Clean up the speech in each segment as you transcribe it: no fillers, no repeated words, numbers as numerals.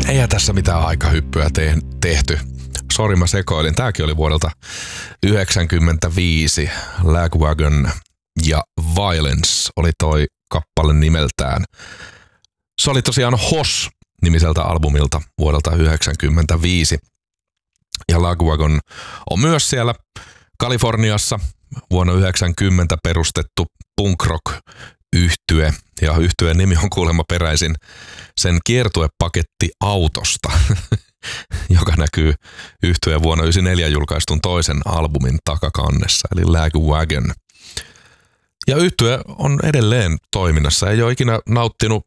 Eihän tässä mitään aikahyppyä tehty. Sori, mä sekoilin. Tääkin oli vuodelta 1995. Lagwagon ja Violence oli toi kappale nimeltään. Se oli tosiaan Hoss-nimiseltä albumilta vuodelta 1995. Ja Lagwagon on myös siellä Kaliforniassa vuonna 1990 perustettu punk rock yhtye. Ja yhtyeen nimi on kuulemma peräisin sen kiertuepaketti autosta, joka näkyy yhtyeen vuonna 1994 julkaistun toisen albumin takakannessa, eli Lagwagon. Ja yhtye on edelleen toiminnassa. Ei ole ikinä nauttinut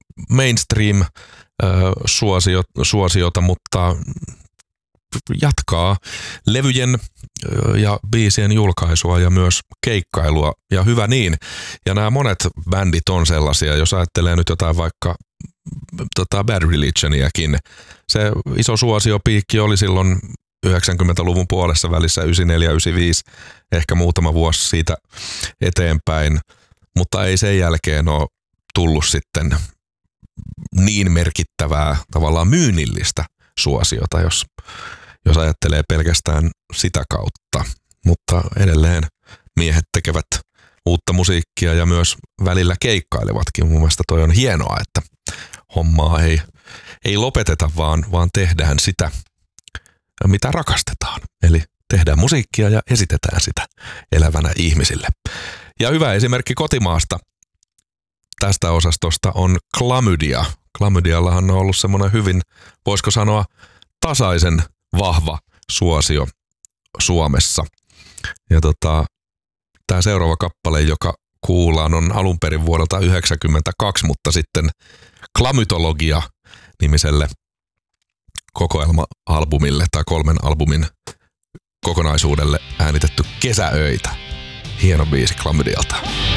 mainstream-suosiota, mutta jatkaa levyjen ja biisien julkaisua ja myös keikkailua, ja hyvä niin. Ja nämä monet bändit on sellaisia, jos ajattelee nyt jotain vaikka Bad Religioniakin. Se iso suosiopiikki oli silloin 90-luvun puolessa välissä, 94-95, ehkä muutama vuosi siitä eteenpäin, mutta ei sen jälkeen ole tullut sitten niin merkittävää tavallaan myynnillistä suosiota, jos ajattelee pelkästään sitä kautta. Mutta edelleen miehet tekevät uutta musiikkia ja myös välillä keikkailevatkin. Mun mielestä toi on hienoa, että hommaa ei lopeteta, vaan tehdään sitä, mitä rakastetaan. Eli tehdään musiikkia ja esitetään sitä elävänä ihmisille. Ja hyvä esimerkki kotimaasta tästä osastosta on Klamydia. Klamydiallahan on ollut semmoinen hyvin, voisiko sanoa, tasaisen vahva suosio Suomessa. Ja tämä seuraava kappale, joka kuullaan, on alun perin vuodelta 1992, mutta sitten Klamytologia-nimiselle kokoelma-albumille tai 3 albumin kokonaisuudelle äänitetty Kesäöitä. Hieno biisi Klamydialta.